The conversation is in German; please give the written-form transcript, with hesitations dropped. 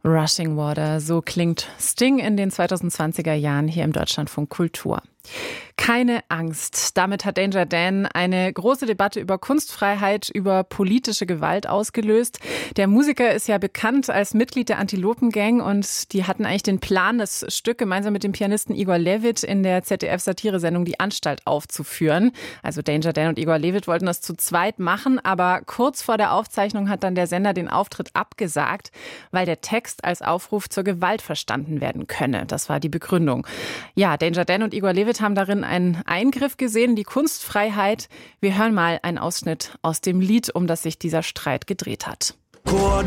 Rushing Water, so klingt Sting in den 2020er Jahren hier im Deutschlandfunk Kultur. Keine Angst. Damit hat Danger Dan eine große Debatte über Kunstfreiheit, über politische Gewalt ausgelöst. Der Musiker ist ja bekannt als Mitglied der Antilopen-Gang und die hatten eigentlich den Plan, das Stück gemeinsam mit dem Pianisten Igor Levit in der ZDF-Satire-Sendung Die Anstalt aufzuführen. Also Danger Dan und Igor Levit wollten das zu zweit machen, aber kurz vor der Aufzeichnung hat dann der Sender den Auftritt abgesagt, weil der Text als Aufruf zur Gewalt verstanden werden könne. Das war die Begründung. Ja, Danger Dan und Igor Levit haben darin einen Eingriff gesehen, die Kunstfreiheit. Wir hören mal einen Ausschnitt aus dem Lied, um das sich dieser Streit gedreht hat.